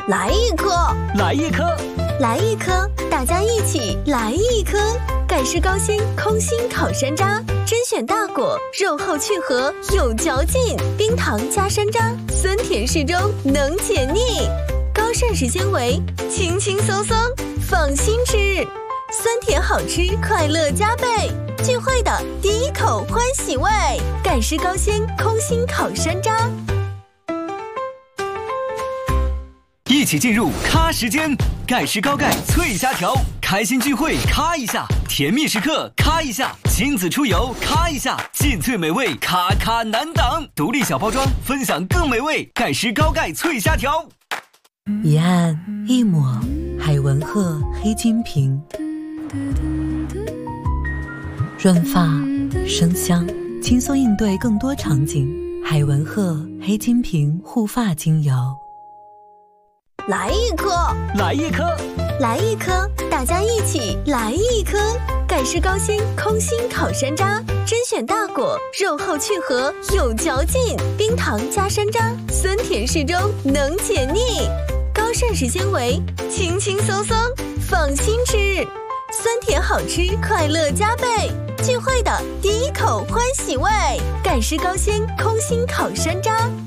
来一颗， 来一颗， 来一颗，大家一起来一颗。盖世高鲜空心烤山楂，甄选大果，肉厚去核，有嚼劲，冰糖加山楂，酸甜适中，能解腻。高膳食纤维，轻轻松松，放心吃。酸甜好吃，快乐加倍。聚会的第一口欢喜味，盖世高鲜空心烤山楂。 一起进入咖时间，盖世高钙脆虾条，开心聚会咔一下，甜蜜时刻咔一下，亲子出游咔一下，劲脆美味咔咔难挡，独立小包装，分享更美味，盖世高钙脆虾条。 一按一抹，海文鹤黑金瓶，润发生香，轻松应对更多场景。海文鹤黑金瓶护发精油。 来一颗， 来一颗， 来一颗，大家一起来一颗。盖世高鲜空心烤山楂，甄选大果，肉厚去核，有嚼劲，冰糖加山楂，酸甜适中，能解腻。高膳食纤维，轻轻松松，放心吃。酸甜好吃，快乐加倍。聚会的第一口欢喜味，盖世高鲜空心烤山楂。